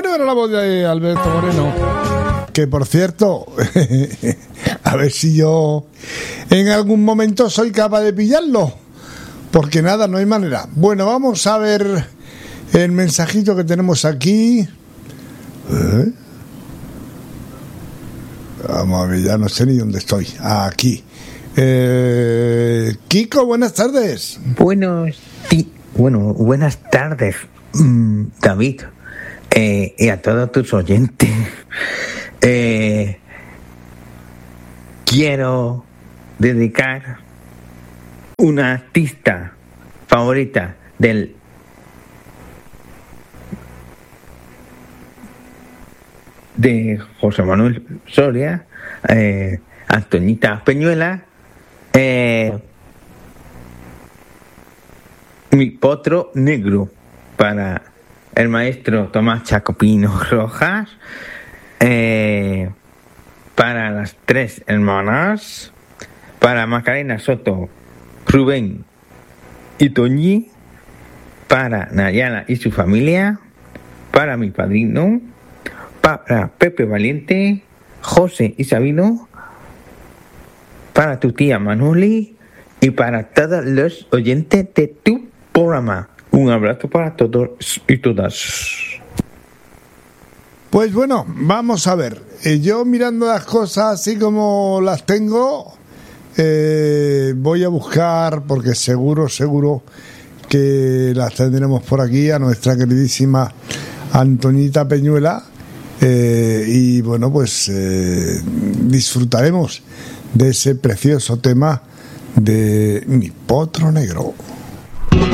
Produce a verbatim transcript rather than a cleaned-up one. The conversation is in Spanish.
Bueno, era la voz de Alberto Moreno, que por cierto, a ver si yo en algún momento soy capaz de pillarlo, porque nada, no hay manera. Bueno, vamos a ver el mensajito que tenemos aquí. ¿Eh? Vamos a ver, ya no sé ni dónde estoy. Aquí. Eh, Kiko, buenas tardes. Buenos ti- bueno, buenas tardes, mm, David, eh, y a todos tus oyentes. Eh, quiero dedicar una artista favorita del de José Manuel Soria, eh, Antoñita Peñuela, eh, Mi potro negro, para el maestro Tomás Chacopino Rojas, eh, para las tres hermanas, para Macarena Soto, Rubén y Toñi, para Nayala y su familia, para mi padrino, para Pepe Valiente, José y Sabino, para tu tía Manoli y para todos los oyentes de tu programa. Un abrazo para todos y todas. Pues bueno, vamos a ver. Eh, yo mirando las cosas así como las tengo, eh, voy a buscar, porque seguro, seguro que las tendremos por aquí, a nuestra queridísima Antoñita Peñuela. Eh, y bueno, pues eh, disfrutaremos de ese precioso tema de Mi potro negro.